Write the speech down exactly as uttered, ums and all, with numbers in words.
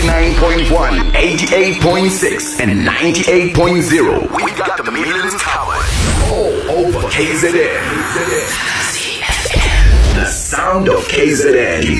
ninety-nine point one, eighty-eight point six, and ninety-eight point zero. We got the Midlands covered. All over K Z N. The sound of K Z N.